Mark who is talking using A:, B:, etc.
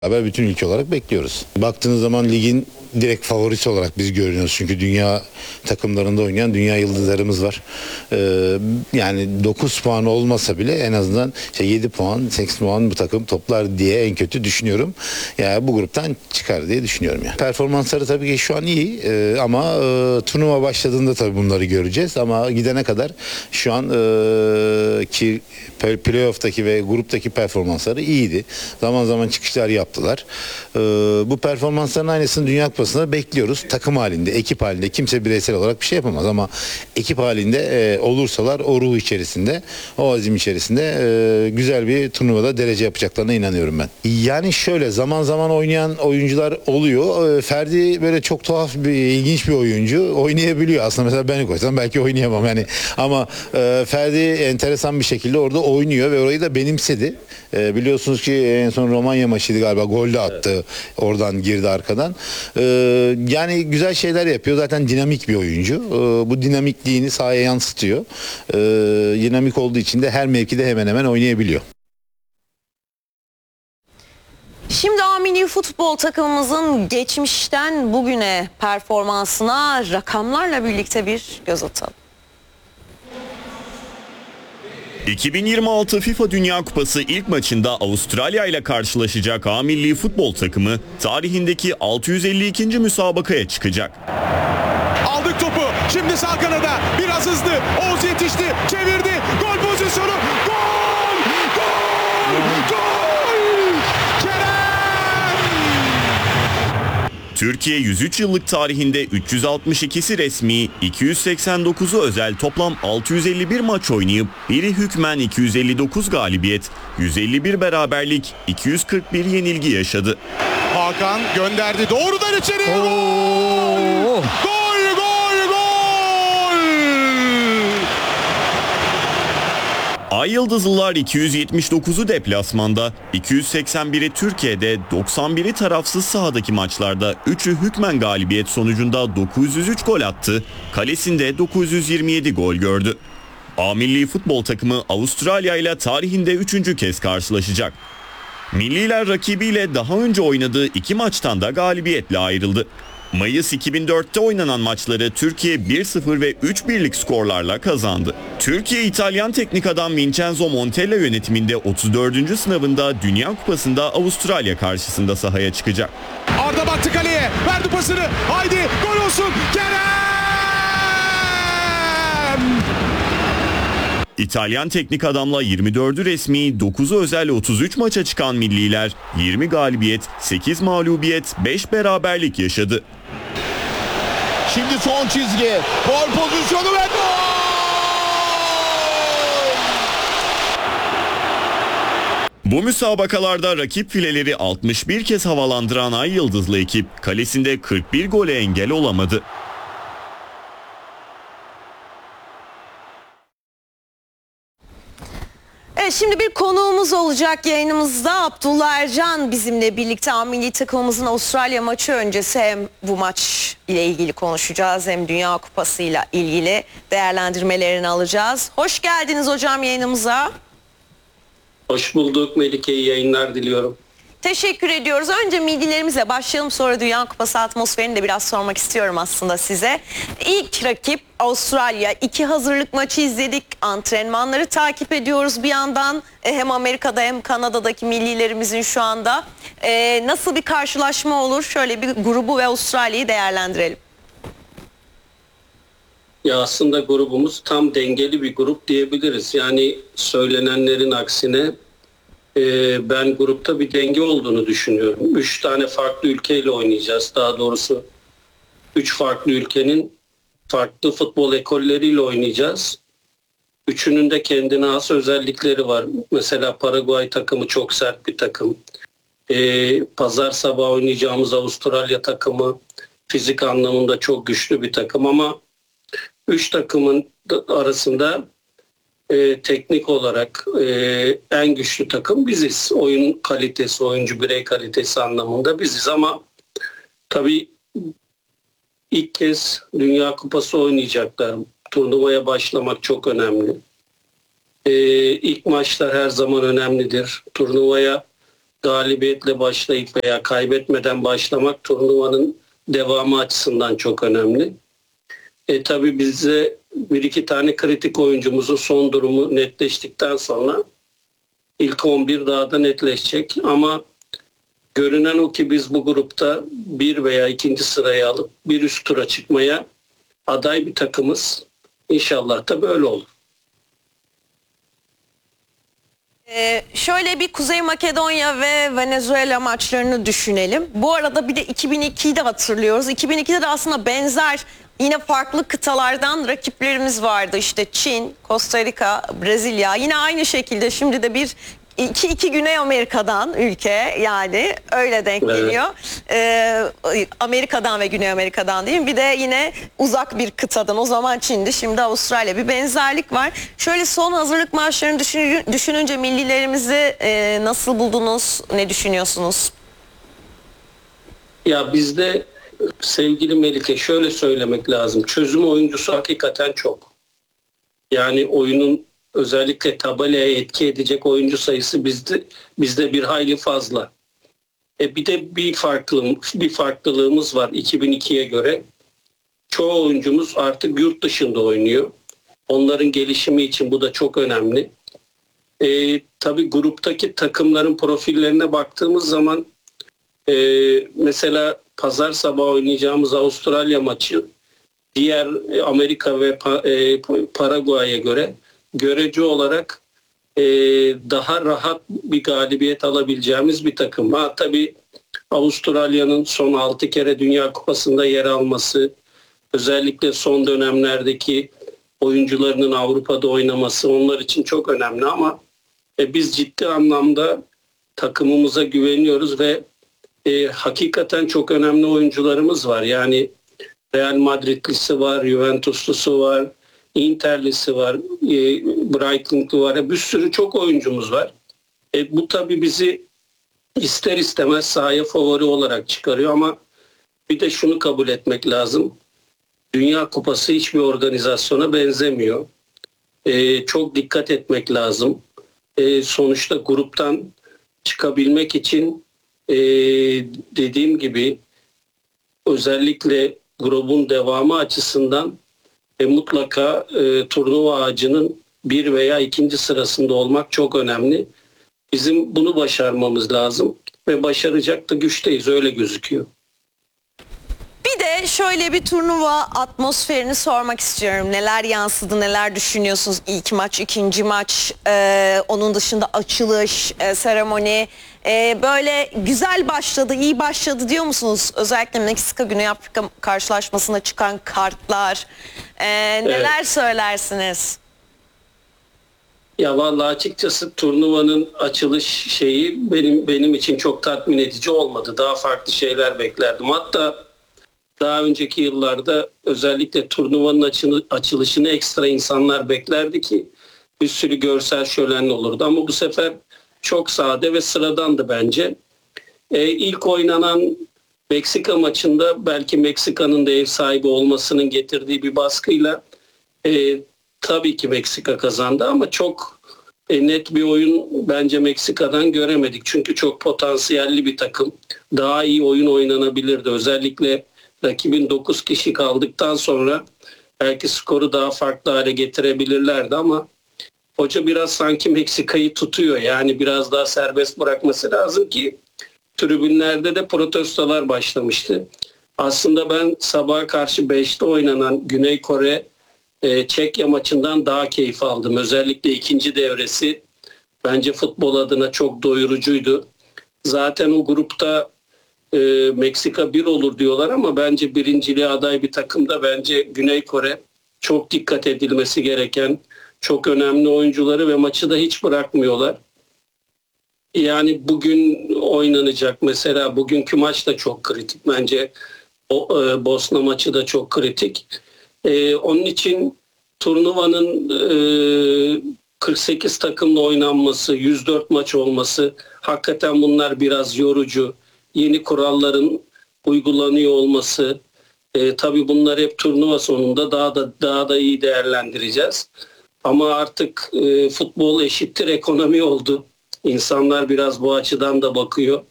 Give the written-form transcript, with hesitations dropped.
A: Haber bütün ülke olarak bekliyoruz. Baktığınız zaman ligin direkt favorisi olarak biz görünüyoruz. Çünkü dünya takımlarında oynayan dünya yıldızlarımız var. Yani 9 puan olmasa bile en azından 7 puan, 8 puan bu takım toplar diye en kötü düşünüyorum. Yani bu gruptan çıkar diye düşünüyorum yani. Performansları tabii ki şu an iyi ama turnuva başladığında tabii bunları göreceğiz. Ama gidene kadar şu an ki playoff'taki ve gruptaki performansları iyiydi. Zaman zaman çıkışlar yaptılar. Bu performansların aynısını Dünya Kupası'nda bekliyoruz. Takım halinde, ekip halinde kimse bireysel olarak bir şey yapamaz ama ekip halinde olursalar o ruh içerisinde, o azim içerisinde güzel bir turnuvada derece yapacaklarına inanıyorum ben. Yani şöyle zaman zaman oynayan oyuncular oluyor. Ferdi böyle çok tuhaf bir, ilginç bir oyuncu. Oynayabiliyor. Aslında mesela beni koysam belki oynayamam yani. Ama Ferdi enteresan bir şekilde orada oynuyor ve orayı da benimsedi. Biliyorsunuz ki en son Romanya maçıydı galiba. Gol de attı. Evet. Oradan girdi arkadan. Yani güzel şeyler yapıyor. Zaten dinamik bir oyuncu. Bu dinamikliğini sahaya yansıtıyor. Dinamik olduğu için de her mevkide hemen hemen oynayabiliyor.
B: Şimdi A futbol takımımızın geçmişten bugüne performansına rakamlarla birlikte bir göz atalım.
C: 2026 FIFA Dünya Kupası ilk maçında Avustralya ile karşılaşacak A futbol takımı tarihindeki 652. müsabakaya çıkacak.
D: Aldık topu. Şimdi sağ kanada biraz hızlı. Oğuz yetişti. Çevirdi. Gol pozisyonu. Gol! Gol! Gol! Kerem!
C: Türkiye 103 yıllık tarihinde 362'si resmi, 289'u özel toplam 651 maç oynayıp biri hükmen 259 galibiyet, 151 beraberlik, 241 yenilgi yaşadı.
D: Hakan gönderdi. Doğrudan içeriye. Gol! Gol! Gol! Gol!
C: Ay Yıldızlılar 279'u deplasmanda, 281'i Türkiye'de, 91'i tarafsız sahadaki maçlarda 3'ü hükmen galibiyet sonucunda 903 gol attı, kalesinde 927 gol gördü. A futbol takımı Avustralya ile tarihinde 3. kez karşılaşacak. Milliler rakibiyle daha önce oynadığı 2 maçtan da galibiyetle ayrıldı. Mayıs 2004'te oynanan maçları Türkiye 1-0 ve 3-1'lik skorlarla kazandı. Türkiye, İtalyan teknik adam Vincenzo Montella yönetiminde 34. sınavında Dünya Kupası'nda Avustralya karşısında sahaya çıkacak.
D: Arda baktı kaleye. Verdi pasını. Haydi gol olsun. Kerem!
C: İtalyan teknik adamla 24'ü resmi, 9'u özel 33 maça çıkan milliler 20 galibiyet, 8 mağlubiyet, 5 beraberlik yaşadı.
D: Şimdi son çizgi. Gol pozisyonu ve gol!
C: Bu müsabakalarda rakip fileleri 61 kez havalandıran Ay Yıldızlı ekip kalesinde 41 gole engel olamadı.
B: Evet, şimdi bir konuğumuz olacak yayınımızda. Abdullah Ercan bizimle birlikte A takımımızın Avustralya maçı öncesi hem bu maç ile ilgili konuşacağız hem Dünya Kupası ile ilgili değerlendirmelerini alacağız. Hoş geldiniz hocam yayınımıza.
E: Hoş bulduk Melike, iyi yayınlar diliyorum.
B: Teşekkür ediyoruz. Önce millilerimize başlayalım, sonra Dünya Kupası atmosferini de biraz sormak istiyorum aslında size. İlk rakip Avustralya. 2 hazırlık maçı izledik. Antrenmanları takip ediyoruz bir yandan. Hem Amerika'da hem Kanada'daki millilerimizin şu anda. Nasıl bir karşılaşma olur? Şöyle bir grubu ve Avustralya'yı değerlendirelim.
E: Ya aslında grubumuz tam dengeli bir grup diyebiliriz. Yani söylenenlerin aksine ben grupta bir denge olduğunu düşünüyorum. 3 tane farklı ülkeyle oynayacağız. Daha doğrusu 3 farklı ülkenin farklı futbol ekolleriyle oynayacağız. Üçünün de kendine has özellikleri var. Mesela Paraguay takımı çok sert bir takım. Pazar sabah oynayacağımız Avustralya takımı fizik anlamında çok güçlü bir takım ama 3 takımın arasında teknik olarak en güçlü takım biziz. Oyun kalitesi, oyuncu birey kalitesi anlamında biziz ama tabii ilk kez Dünya Kupası oynayacaklar. Turnuvaya başlamak çok önemli. İlk maçlar her zaman önemlidir. Turnuvaya galibiyetle başlayıp veya kaybetmeden başlamak turnuvanın devamı açısından çok önemli. Tabii bizde bir iki tane kritik oyuncumuzun son durumu netleştikten sonra ilk 11 daha da netleşecek. Ama görünen o ki biz bu grupta bir veya ikinci sırayı alıp bir üst tura çıkmaya aday bir takımız. İnşallah da böyle olur.
B: Şöyle bir Kuzey Makedonya ve Venezuela maçlarını düşünelim. Bu arada bir de 2002'yi de hatırlıyoruz. 2002'de de aslında benzer yine farklı kıtalardan rakiplerimiz vardı. İşte Çin, Costa Rica, Brezilya. Yine aynı şekilde şimdi de iki Güney Amerika'dan ülke, yani öyle denk geliyor. Amerika'dan ve Güney Amerika'dan diyeyim. Bir de yine uzak bir kıtadan, o zaman Çin'di, şimdi Avustralya. Bir benzerlik var. Şöyle son hazırlık maçlarını düşününce millilerimizi nasıl buldunuz, ne düşünüyorsunuz?
E: Ya bizde sevgili Melike şöyle söylemek lazım. Çözüm oyuncusu hakikaten çok. Yani oyunun özellikle tabelaya etki edecek oyuncu sayısı bizde bir hayli fazla. Bir de bir farklılığımız var 2002'ye göre. Çoğu oyuncumuz artık yurt dışında oynuyor. Onların gelişimi için bu da çok önemli. Tabii gruptaki takımların profillerine baktığımız zaman mesela pazar sabahı oynayacağımız Avustralya maçı diğer Amerika ve Paraguay'a göre görece olarak daha rahat bir galibiyet alabileceğimiz bir takım. Tabii Avustralya'nın son 6 kere Dünya Kupası'nda yer alması, özellikle son dönemlerdeki oyuncularının Avrupa'da oynaması onlar için çok önemli ama biz ciddi anlamda takımımıza güveniyoruz ve hakikaten çok önemli oyuncularımız var. Yani Real Madridlisi var, Juventuslusu var, Interlisi var, Brighton'lu var. Bir sürü çok oyuncumuz var. Bu tabii bizi ister istemez sahaya favori olarak çıkarıyor ama bir de şunu kabul etmek lazım. Dünya Kupası hiçbir organizasyona benzemiyor. Çok dikkat etmek lazım. Sonuçta gruptan çıkabilmek için dediğim gibi özellikle grubun devamı açısından mutlaka turnuva ağacının bir veya ikinci sırasında olmak çok önemli. Bizim bunu başarmamız lazım ve başaracak da güçteyiz, öyle gözüküyor.
B: Bir de şöyle bir turnuva atmosferini sormak istiyorum. Neler yansıdı, neler düşünüyorsunuz? İlk maç, ikinci maç, onun dışında açılış, seremoni. Böyle güzel başladı, iyi başladı diyor musunuz? Özellikle Meksika Güney Afrika karşılaşmasına çıkan kartlar. Neler söylersiniz?
E: Ya vallahi açıkçası turnuvanın açılış şeyi benim için çok tatmin edici olmadı. Daha farklı şeyler beklerdim. Hatta daha önceki yıllarda özellikle turnuvanın açılışını ekstra insanlar beklerdi ki bir sürü görsel şölen olurdu. Ama bu sefer çok sade ve sıradandı bence. İlk oynanan Meksika maçında belki Meksika'nın da ev sahibi olmasının getirdiği bir baskıyla tabii ki Meksika kazandı ama çok net bir oyun bence Meksika'dan göremedik. Çünkü çok potansiyelli bir takım. Daha iyi oyun oynanabilirdi. Özellikle rakibin 9 kişi kaldıktan sonra belki skoru daha farklı hale getirebilirlerdi ama hoca biraz sanki Meksika'yı tutuyor. Yani biraz daha serbest bırakması lazım ki tribünlerde de protestolar başlamıştı. Aslında ben sabaha karşı 5'te oynanan Güney Kore Çekya maçından daha keyif aldım. Özellikle ikinci devresi bence futbol adına çok doyurucuydu. Zaten o grupta Meksika 1 olur diyorlar ama bence birinciliğe aday bir takımda bence Güney Kore çok dikkat edilmesi gereken çok önemli oyuncuları ve maçı da hiç bırakmıyorlar. Yani bugün oynanacak mesela bugünkü maç da çok kritik bence. Bosna maçı da çok kritik. Onun için turnuvanın 48 takımla oynanması, 104 maç olması hakikaten bunlar biraz yorucu. Yeni kuralların uygulanıyor olması, tabii bunlar hep turnuva sonunda daha da iyi değerlendireceğiz. Ama artık futbol eşittir ekonomi oldu. İnsanlar biraz bu açıdan da bakıyor.